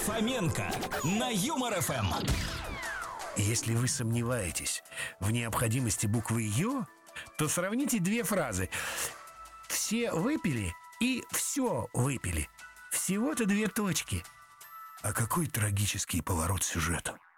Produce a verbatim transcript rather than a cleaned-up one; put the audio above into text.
Фоменко на Юмор эф эм. Если вы сомневаетесь в необходимости буквы «ё», то сравните две фразы. Все выпили и все выпили. Всего-то две точки. А какой трагический поворот сюжета.